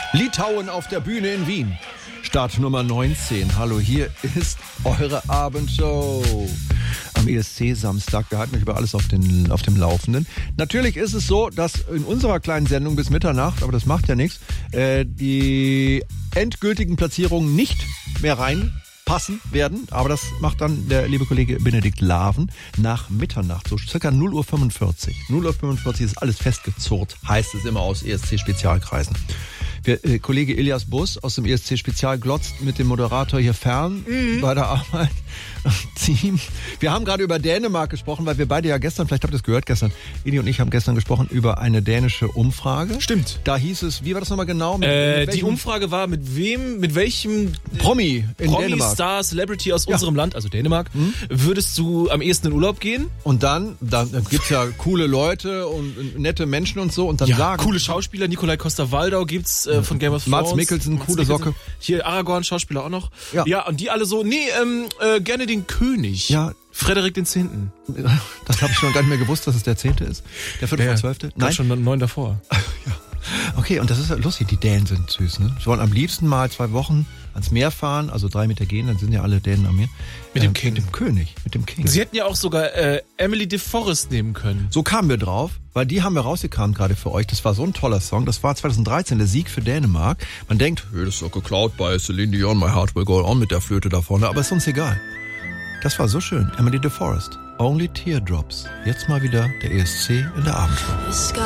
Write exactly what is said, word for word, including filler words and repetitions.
Litauen auf der Bühne in Wien. Start Nummer neunzehn. Hallo, hier ist eure Abendshow. Am E S C Samstag. Wir halten euch über alles auf, den, auf dem Laufenden. Natürlich ist es so, dass in unserer kleinen Sendung bis Mitternacht, aber das macht ja nichts, äh, die endgültigen Platzierungen nicht mehr reinpassen werden. Aber das macht dann der liebe Kollege Benedikt Laven nach Mitternacht, so circa null Uhr fünfundvierzig. null Uhr fünfundvierzig ist alles festgezurrt, heißt es immer aus E S C-Spezialkreisen. Der äh, Kollege Ilias Bus aus dem E S C-Spezial glotzt mit dem Moderator hier fern mhm. bei der Arbeit. Team. Wir haben gerade über Dänemark gesprochen, weil wir beide ja gestern, vielleicht habt ihr es gehört gestern, Ili und ich haben gestern gesprochen über eine dänische Umfrage. Stimmt. Da hieß es, wie war das nochmal genau? Mit, äh, mit die Umfrage war, mit wem, mit welchem Promi in Promi, Dänemark. Star, Celebrity aus ja. unserem Land, also Dänemark, mhm. würdest du am ehesten in Urlaub gehen? Und dann, dann gibt's ja coole Leute und nette Menschen und so und dann ja, sagen... coole Schauspieler, Nikolai Coster-Waldau gibt's äh, von Game of Thrones. Mats Mikkelsen, coole Socke. Hier Aragorn, Schauspieler auch noch. Ja, ja und die alle so, nee, ähm, äh, gerne den König. Ja. Frederik den Zehnten. Das habe ich schon gar nicht mehr gewusst, dass es der Zehnte ist. Der Vierte vor Zwölfte? Nein, schon neun davor. Ja. Okay, und das ist lustig, die Dänen sind süß, ne? Sie wollen am liebsten mal zwei Wochen ans Meer fahren, also drei Meter gehen, dann sind ja alle Dänen am Meer. Mit dem äh, King. Mit dem König, mit dem King. Sie hätten ja auch sogar äh, Emily de Forest nehmen können. So kamen wir drauf, weil die haben wir rausgekramt gerade für euch. Das war so ein toller Song. Das war zwanzig dreizehn der Sieg für Dänemark. Man denkt, hey, das ist doch geklaut bei Celine Dion, My Heart Will Go On mit der Flöte da vorne, aber ist uns egal. Das war so schön. Emily de Forest. Only Teardrops. Jetzt mal wieder der E S C in der Abendshow.